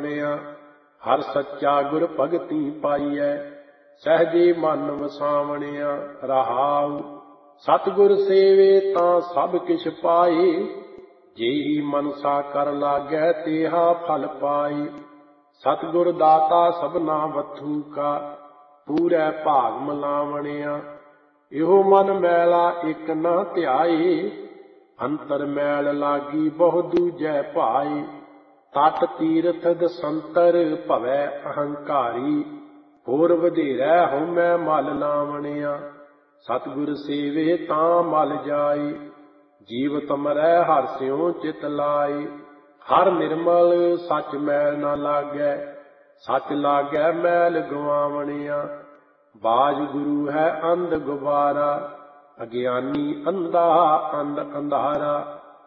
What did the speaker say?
ਲਾਵਣਿਆ। ਹਰ ਸੱਚਾ ਗੁਰ ਭਗਤੀ ਪਾਈਐ, ਸਹਿਜੇ ਮਨ ਵਸਾਵਣਿਆ। ਰਹਾਉ ਸਤਿਗੁਰ ਸੇਵੇ ਤਾਂ ਸਭ ਕਿਛ ਪਾਏ, जेहि मनसा कर लागै तेहा फल पाए। सतगुर दाता सबना वथू का, पूरै भाग मिलावणिया। इहो मन मैला एक न ध्याए, अंतर मैल लागी बहु दूजै भाए। तट तीरथ दसंतर भवै अहंकारी, होर वधेरै हउमੈ मल लावणिया। सतगुर सेवे तां मल जाए, जीवत मरै हर स्यों चित लाए। हर निर्मल सच मैल न लागै, सच लागै मैल गवावणिया। बाज गुरु है अंध गुबारा, अज्ञानी अंधा अंध अंधारा।